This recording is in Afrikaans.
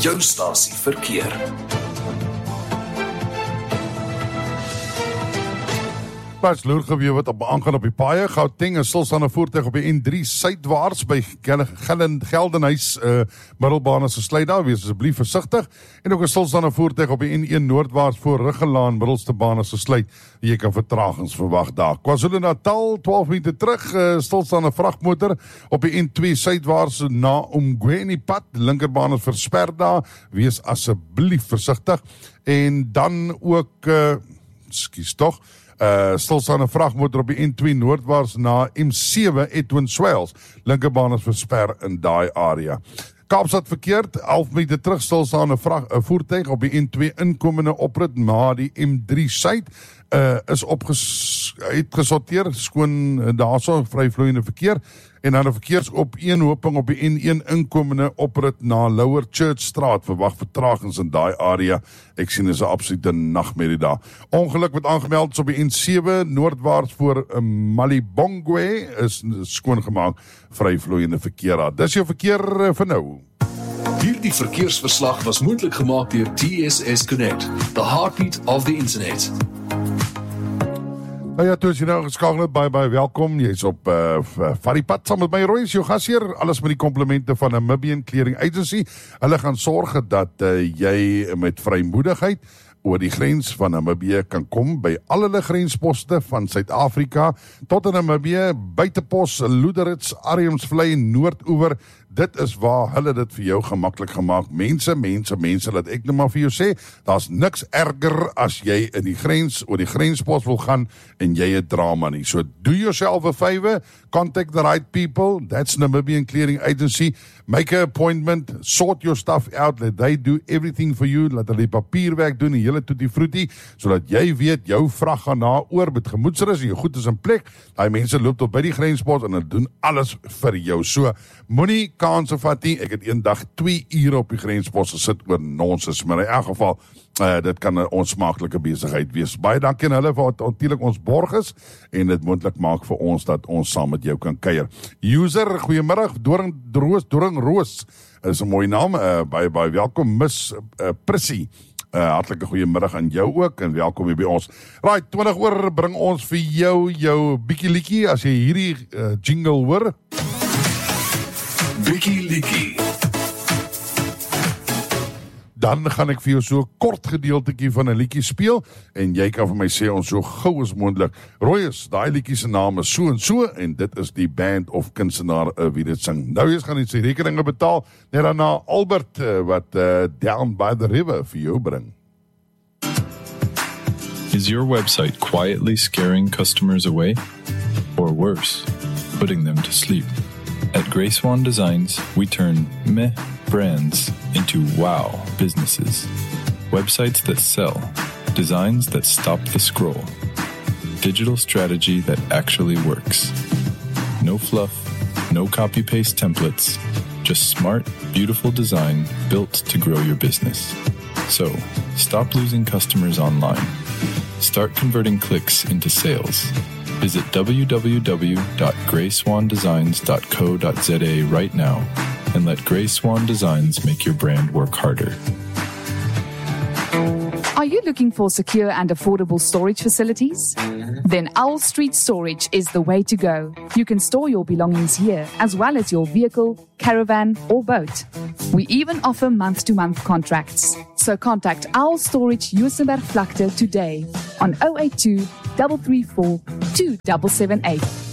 jou stasie verkeer. Plaas loergeweer wat aangaan op die paaie. Gauteng is stilstaande voertuig op die N3 suidwaarts by Geldenhuis middelbaan se sluit daar, wees asseblief versigtig. En ook 'n stilstaande voertuig op die N1 noordwaarts voor Riggelaan middelste baan se sluit. Jy kan vertragings verwag daar. KwaZulu-Natal 12 minute terug, stilstaande vragmotor op die N2 suidwaarts na Umgweni pad, linkerbaan is versper daar. Wees asseblief versigtig. En dan ook stilstaande vragmotor op die N2 noordwaarts na M7 Edwin Swales. Linkerbaan is versper in daai area. Kaapstad verkeerd, 11 minute terug stilstaande voertuig op die N2 inkomende oprit na die M3 suid is uitgesorteer, skoon daarso vryvloeiende verkeer. En dan 'n verkeersopeenhoping op die N1 inkomende oprit na Lower Church Straat. Verwag vertragings in daai area. Ek sien is 'n absolute nagmerrie daar. Ongeluk wat aangemeld is op die N7 noordwaarts voor Malibongwe is skoongemaak, vryvloeiende verkeer daar. Dis jou verkeer vir nou. Hierdie verkeersverslag was moontlik gemaak deur TSS Connect, the heartbeat of the internet. Nou ja, toe is jy nou geskakel, baie welkom. Jy is op Varipad saam met my Roy, jou gasheer, alles met die komplimente van Namibian Clearing Agency. Hulle gaan sorg dat jy met vrymoedigheid oor die grens van Namibië kan kom by al hulle grensposte van Suid-Afrika tot in Namibië, Buitepos, Loederitz, Arnhemsvlei, Noordoewer. Dit is waar hulle dit vir jou gemaklik gemaak. Mense, laat ek nou maar vir jou sê, daar's niks erger as jy in die grens, oor die grenspos wil gaan en jy het drama nie. So do yourself a favor, contact the right people, that's Namibian Clearing Agency, make an appointment, sort your stuff out, let they do everything for you, laat hulle die papierwerk doen, die hele tutti frutti, sodat jy weet, jou vrag gaan na oor met gemoedsrus en jou goed is in plek. Daai mense loop tot by die grenspos en hulle doen alles vir jou. So, moenie kanse vat nie. Ek het eendag 2 ure op die grenspos gesit oor nonsens, maar in elk geval, dit kan 'n onsmaaklike besigheid wees. Baie dankie aan hulle vir wat natuurlik ons borg is en dit moontlik maak vir ons dat ons saam met jou kan kuier. User, goeiemiddag, Doringroos is 'n mooi naam, baie welkom, Miss Prissy. Hartlike goeiemiddag aan jou ook en welkom hier by ons. Right, 20 oor bring ons vir jou bietjie liedjie as jy hierdie jingle hoor. Bietjie liedjie. Dan gaan ek vir jou so 'n kort gedeeltetjie van 'n liedjie speel en jy kan vir my sê ons so gou as moontlik. Royus, daai liedjie se naam is so en so en dit is die band of kunstenaar wie dit sing. Nou eers gaan jy sy rekeninge betaal, net daarna Albert wat Down by the River vir jou bring. Is your website quietly scaring customers away? Or worse, putting them to sleep? At Grey Swan Designs, we turn meh brands into wow businesses. Websites that sell, designs that stop the scroll, digital strategy that actually works. No fluff, no copy-paste templates, just smart, beautiful design built to grow your business. So, stop losing customers online. Start converting clicks into sales. Visit www.greyswandesigns.co.za right now and let Grey Swan Designs make your brand work harder. Are you looking for secure and affordable storage facilities? Then Owl Street Storage is the way to go. You can store your belongings here, as well as your vehicle, caravan, or boat. We even offer month-to-month contracts. So contact Owl Storage Juisenberg Vlakte today on 082 334 2778.